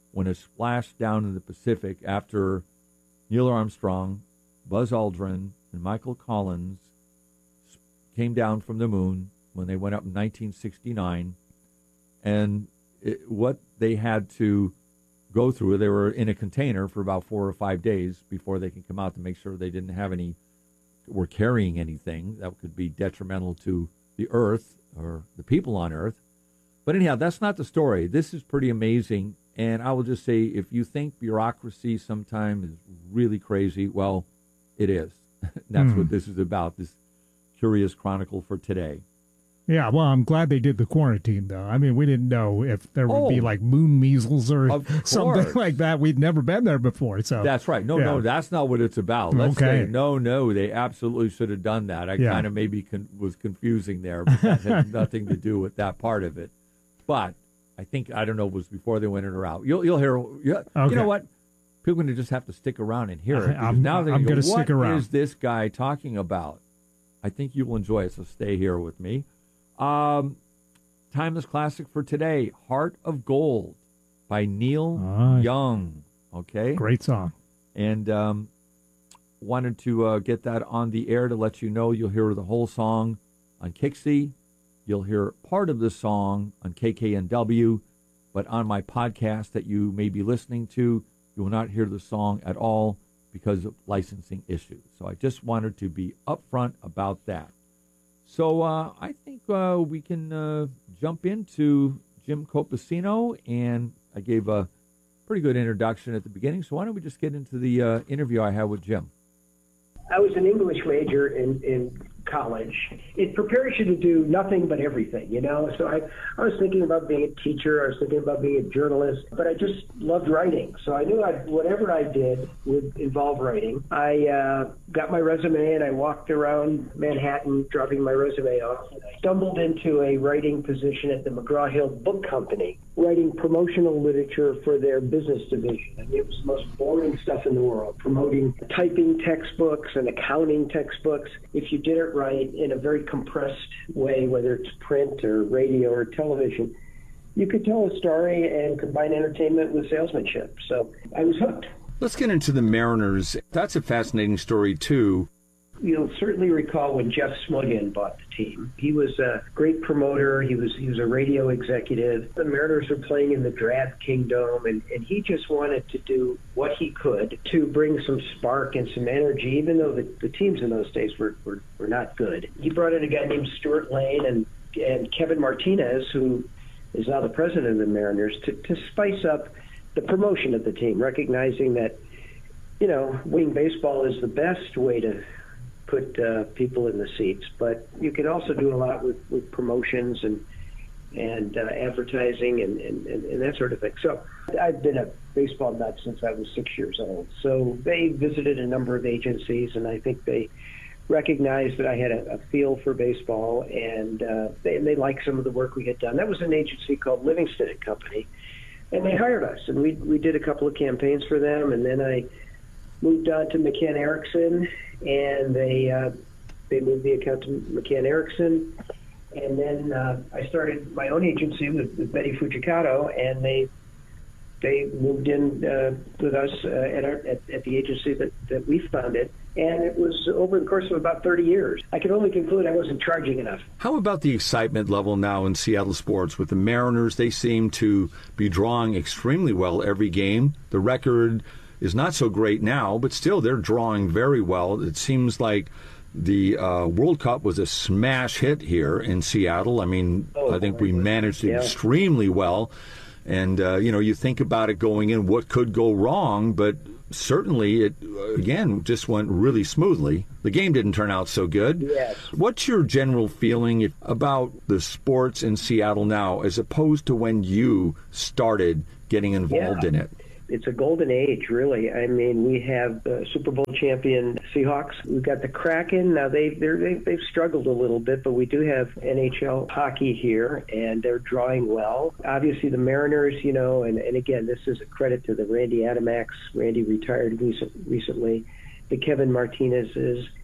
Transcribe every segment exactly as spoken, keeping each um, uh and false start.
when it splashed down in the Pacific after Neil Armstrong, Buzz Aldrin, and Michael Collins came down from the moon when they went up in nineteen sixty-nine. And it, what they had to go through, they were in a container for about four or five days before they could come out to make sure they didn't have any, were carrying anything that could be detrimental to the Earth or the people on Earth. But anyhow, that's not the story. This is pretty amazing. And I will just say, if you think bureaucracy sometimes is really crazy, well, it is. That's mm. what this is about, this curious chronicle for today. Yeah, well, I'm glad they did the quarantine, though. I mean, we didn't know if there would oh, be, like, moon measles or something like that. We'd never been there before, so. That's right. No, yeah. no, that's not what it's about. Let's okay. say, no, no, they absolutely should have done that. I yeah. kind of maybe con- was confusing there, but that had nothing to do with that part of it. But I think, I don't know, it was before they went in or out. You'll, you'll hear, yeah, okay. You know what? People are going to just have to stick around and hear it. I'm, now they're I'm going to stick around. What is this guy talking about? I think you will enjoy it, so stay here with me. Um, timeless classic for today, Heart of Gold by Neil uh, Young. Okay. Great song. And um, wanted to uh, get that on the air to let you know you'll hear the whole song on Kixie. You'll hear part of the song on K K N W, but on my podcast that you may be listening to, you will not hear the song at all because of licensing issues. So I just wanted to be upfront about that. So uh, I think uh, we can uh, jump into Jim Copacino, and I gave a pretty good introduction at the beginning, so why don't we just get into the uh, interview I had with Jim. I was an English major in, in college. It prepares you to do nothing but everything, you know? So I, I was thinking about being a teacher. I was thinking about being a journalist, but I just loved writing. So I knew I'd, whatever I did would involve writing. I uh, got my resume and I walked around Manhattan dropping my resume off. And I stumbled into a writing position at the McGraw-Hill Book Company, writing promotional literature for their business division. I mean, it was the most boring stuff in the world, promoting typing textbooks and accounting textbooks. If you did it right in a very compressed way, whether it's print or radio or television, you could tell a story and combine entertainment with salesmanship. So I was hooked. Let's get into the Mariners. That's a fascinating story, too. You'll certainly recall when Jeff Smulyan bought the team. He was a great promoter. He was he was a radio executive. The Mariners were playing in the Drab Kingdom, and, and he just wanted to do what he could to bring some spark and some energy, even though the, the teams in those days were, were, were not good. He brought in a guy named Stuart Lane and, and Kevin Martinez, who is now the president of the Mariners, to, to spice up the promotion of the team, recognizing that, you know, winning baseball is the best way to put uh, people in the seats, but you can also do a lot with, with promotions and and uh, advertising and, and, and, and that sort of thing. So I've been a baseball nut since I was six years old. So they visited a number of agencies, and I think they recognized that I had a, a feel for baseball, and uh, they, they liked some of the work we had done. That was an agency called Livingston and Company, and they hired us, and we we did a couple of campaigns for them, and then I moved on to McCann Erickson, and they uh, they moved the account to McCann Erickson, and then uh, I started my own agency with, with Betty Fujikato, and they they moved in uh, with us uh, at, our, at at the agency that, that we founded, and it was over the course of about thirty years. I could only conclude I wasn't charging enough. How about the excitement level now in Seattle sports with the Mariners? They seem to be drawing extremely well every game. The record is not so great now, but still they're drawing very well. It seems like the uh, World Cup was a smash hit here in Seattle. I mean, oh, I think we managed it yeah. extremely well. And, uh, you know, you think about it going in, what could go wrong, but certainly it, again, just went really smoothly. The game didn't turn out so good. Yes. What's your general feeling about the sports in Seattle now as opposed to when you started getting involved yeah. in it? It's a golden age, really. I mean, we have the Super Bowl champion Seahawks. We've got the Kraken. Now, they, they're, they, they've struggled a little bit, but we do have N H L hockey here, and they're drawing well. Obviously, the Mariners, you know, and, and again, this is a credit to the Randy Adamax. Randy retired recent, recently. The Kevin Martinez's.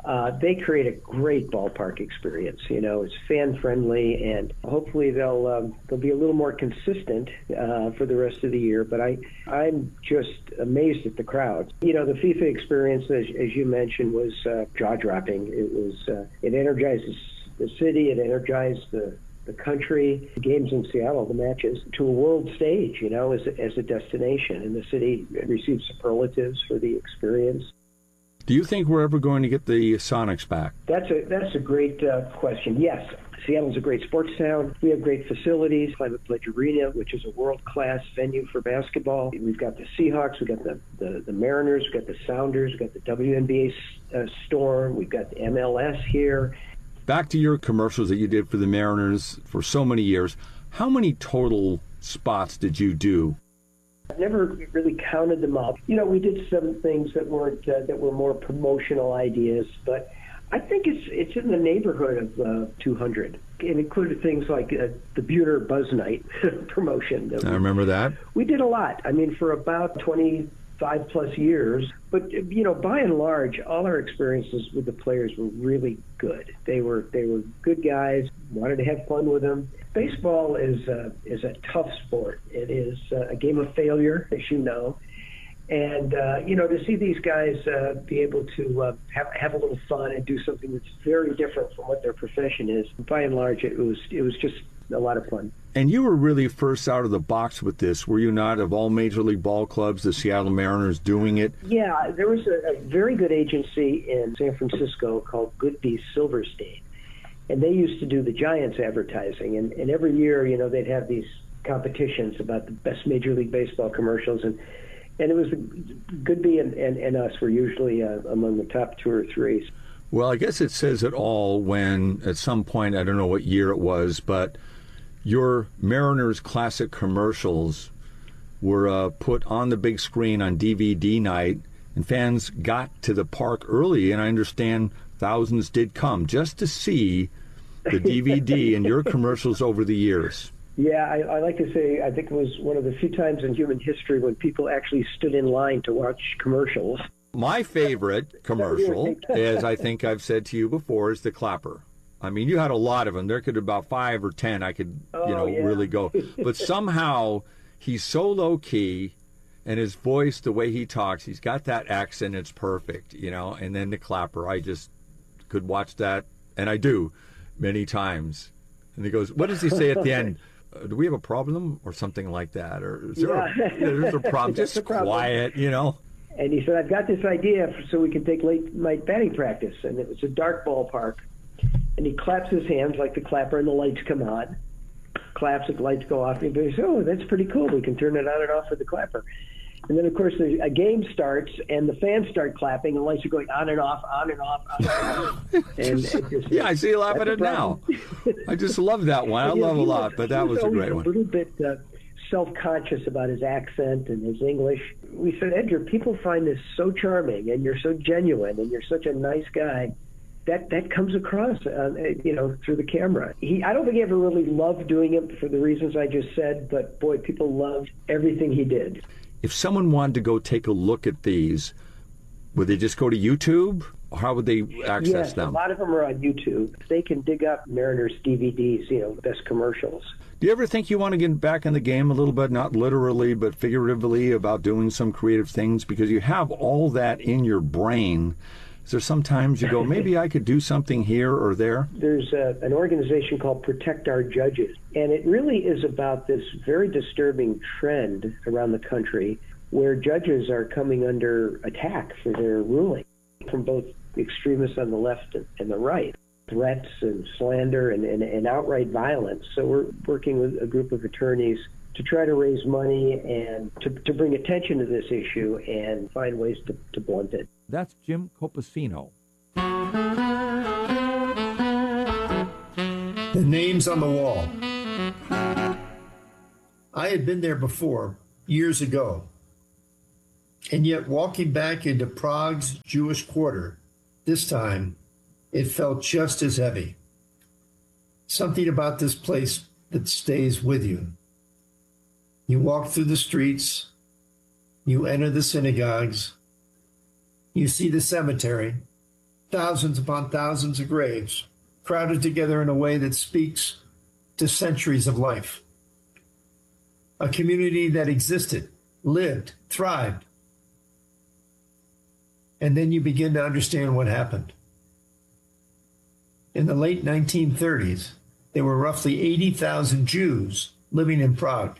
Uh, they create a great ballpark experience. You know, it's fan friendly, and hopefully they'll um, they'll be a little more consistent uh, for the rest of the year. But I I'm just amazed at the crowd. You know, the FIFA experience, as, as you mentioned, was uh, jaw dropping. It was uh, it energizes the city. It energized the the country. The games in Seattle, the matches, to a world stage. You know, as a, as a destination, and the city received superlatives for the experience. Do you think we're ever going to get the Sonics back? That's a that's a great uh, question. Yes, Seattle's a great sports town. We have great facilities. Climate Pledge Arena, which is a world-class venue for basketball. We've got the Seahawks. We've got the, the, the Mariners. We've got the Sounders. We've got the W N B A uh, Storm. We've got the M L S here. Back to your commercials that you did for the Mariners for so many years. How many total spots did you do? I've never really counted them up. You know, we did some things that weren't uh, that were more promotional ideas, but I think it's it's in the neighborhood of uh, two hundred. It included things like uh, the Buter Buzz Night promotion. I remember that. We did a lot. I mean, for about twenty-five plus years. But you know, by and large, all our experiences with the players were really good. They were they were good guys. Wanted to have fun with them. Baseball is a, is a tough sport. It is a game of failure, as you know. And, uh, you know, to see these guys uh, be able to uh, have, have a little fun and do something that's very different from what their profession is, by and large, it was it was just a lot of fun. And you were really first out of the box with this, were you not, of all Major League ball clubs, the Seattle Mariners doing it? Yeah, there was a, a very good agency in San Francisco called Goodby Silverstein. And they used to do the Giants advertising. And, and every year, you know, they'd have these competitions about the best Major League Baseball commercials. And and it was Goodby and, and, and us were usually uh, among the top two or three. Well, I guess it says it all when at some point, I don't know what year it was, but your Mariners classic commercials were uh, put on the big screen on D V D night, and fans got to the park early, and I understand thousands did come just to see the D V D and your commercials over the years. Yeah, I, I like to say I think it was one of the few times in human history when people actually stood in line to watch commercials. My favorite commercial, as I think I've said to you before, is the clapper. I mean, you had a lot of them. There could be about five or ten I could, oh, you know, yeah. really go. But somehow he's so low-key, and his voice, the way he talks, he's got that accent, it's perfect, you know. And then the clapper, I just could watch that, and I do, many times. And he goes, what does he say at the end? Uh, do we have a problem or something like that? Or is there, yeah. a, there's a problem? Just a problem. Quiet, you know. And he said, I've got this idea so we can take late night batting practice. And it was a dark ballpark. And he claps his hands like the clapper, and the lights come on. Claps, the lights go off. And he says, oh, that's pretty cool. We can turn it on and off with the clapper. And then, of course, a game starts, and the fans start clapping, and lights are going on and off, on and off, on and off. and just, just, yeah, I see you laughing at it now. I just love that one. I yeah, love a lot, was, but that was, was a great a one. A little bit uh, self-conscious about his accent and his English. We said, Edgar, people find this so charming, and you're so genuine, and you're such a nice guy. That that comes across, uh, you know, through the camera. He, I don't think he ever really loved doing it for the reasons I just said, but boy, people loved everything he did. If someone wanted to go take a look at these, would they just go to YouTube? Or how would they access yes, them? A lot of them are on YouTube. They can dig up Mariners D V Ds, you know, best commercials. Do you ever think you want to get back in the game a little bit, not literally, but figuratively, about doing some creative things? Because you have all that in your brain. Is there sometimes you go, maybe I could do something here or there? There's a, an organization called Protect Our Judges, and it really is about this very disturbing trend around the country where judges are coming under attack for their ruling from both extremists on the left and the right, threats and slander and, and, and outright violence. So we're working with a group of attorneys to try to raise money and to, to bring attention to this issue and find ways to, to blunt it. That's Jim Copacino. The names on the wall. I had been there before, years ago. And yet walking back into Prague's Jewish quarter, this time, it felt just as heavy. Something about this place that stays with you. You walk through the streets, you enter the synagogues, you see the cemetery, thousands upon thousands of graves, crowded together in a way that speaks to centuries of life. A community that existed, lived, thrived. And then you begin to understand what happened. In the late nineteen thirties, there were roughly eighty thousand Jews living in Prague.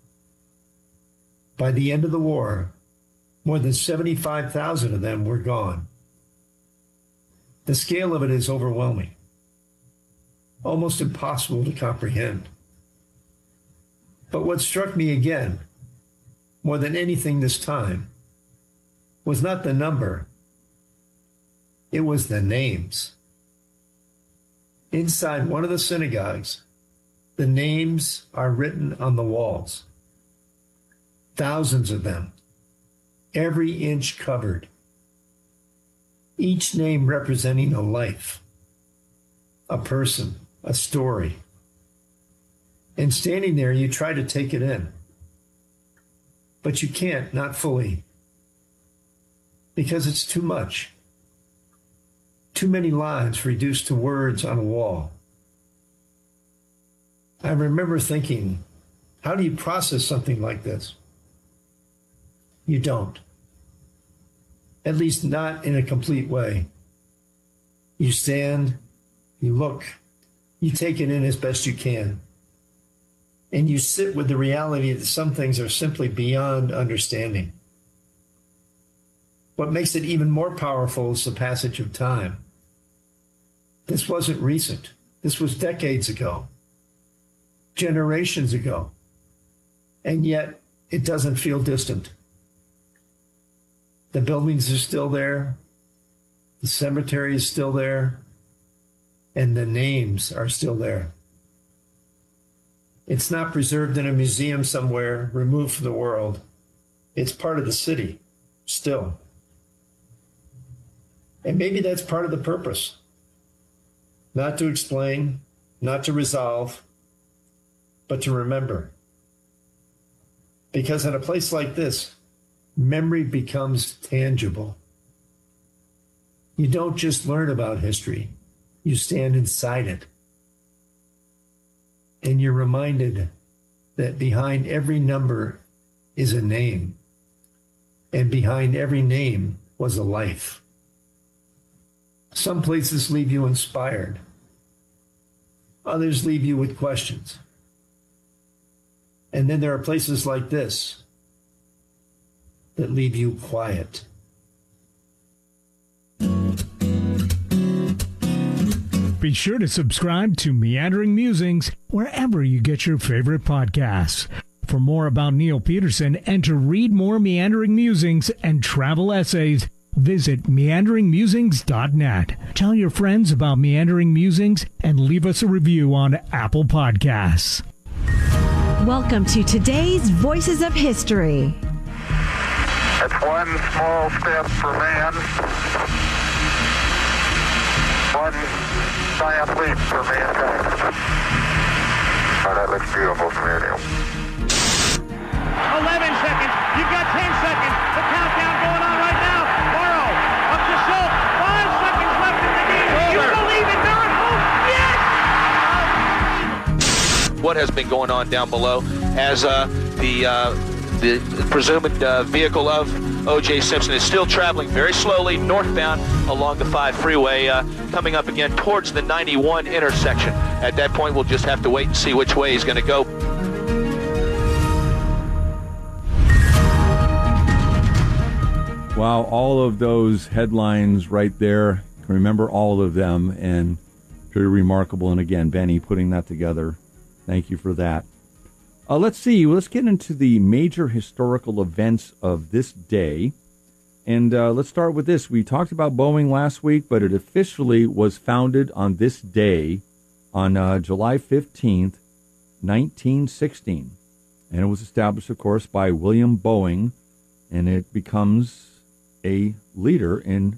By the end of the war, more than seventy-five thousand of them were gone. The scale of it is overwhelming, almost impossible to comprehend. But what struck me again, more than anything this time, was not the number, it was the names. Inside one of the synagogues, the names are written on the walls. Thousands of them, every inch covered. Each name representing a life, a person, a story. And standing there, you try to take it in. But you can't, not fully, because it's too much. Too many lines reduced to words on a wall. I remember thinking, how do you process something like this? You don't. At least not in a complete way. You stand, you look, you take it in as best you can. And you sit with the reality that some things are simply beyond understanding. What makes it even more powerful is the passage of time. This wasn't recent. This was decades ago, generations ago. And yet, it doesn't feel distant. The buildings are still there. The cemetery is still there. And the names are still there. It's not preserved in a museum somewhere, removed from the world. It's part of the city, still. And maybe that's part of the purpose. Not to explain, not to resolve, but to remember. Because in a place like this, memory becomes tangible. You don't just learn about history, you stand inside it. And you're reminded that behind every number is a name, and behind every name was a life. Some places leave you inspired. Others leave you with questions. And then there are places like this that leave you quiet. Be sure to subscribe to Meandering Musings wherever you get your favorite podcasts. For more about Neil Peterson and to read more Meandering Musings and travel essays, visit meandering musings dot net. Tell your friends about Meandering Musings and leave us a review on Apple Podcasts. Welcome to today's Voices of History. It's one small step for man, one giant leap for mankind. Oh, that looks beautiful from here, Neil. eleven seconds. You've got ten seconds. The countdown going on right now. Morrow up to Schultz. Five seconds left in the game. You believe in miracles? Yes! What has been going on down below as uh, the uh, the presumed uh, vehicle of O J Simpson is still traveling very slowly northbound along the five freeway, uh, coming up again towards the ninety-one intersection. At that point, we'll just have to wait and see which way he's going to go. Wow, all of those headlines right there. Remember all of them, and very remarkable. And again, Benny putting that together. Thank you for that. Uh, let's see. Let's get into the major historical events of this day. And uh, let's start with this. We talked about Boeing last week, but it officially was founded on this day on uh, July fifteenth, nineteen sixteen. And it was established, of course, by William Boeing, and it becomes a leader in